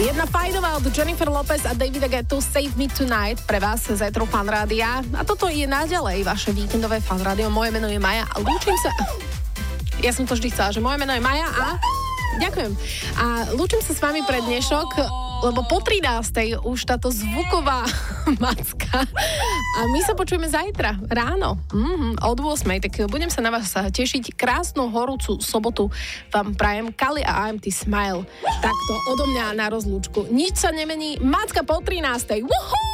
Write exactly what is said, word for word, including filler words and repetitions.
Jedna fajdová od Jennifer Lopez a Davida Guettu Save Me Tonight pre vás z Éteru Fan Rádia. A toto je naďalej vaše víkendové Fan Rádio. Moje meno je Maja a lúčim sa... Ja som to vždy chcela, že moje meno je Maja a... Ďakujem. A lúčim sa s vami pre dnešok, lebo po trinástej už táto zvuková macka. A my sa počujeme zajtra, ráno, mm-hmm, od ôsmej, tak budem sa na vás tešiť. Krásnu, horúcu sobotu vám prajem. Kali a I M T Smile. Takto odo mňa na rozlúčku. Nič sa nemení. Macka po trinástej. Woohoo!